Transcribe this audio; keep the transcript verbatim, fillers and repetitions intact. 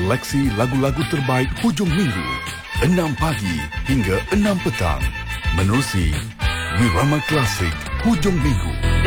seleksi lagu-lagu terbaik hujung minggu, enam pagi hingga enam petang. Menerusi Wirama Klasik Hujung Minggu.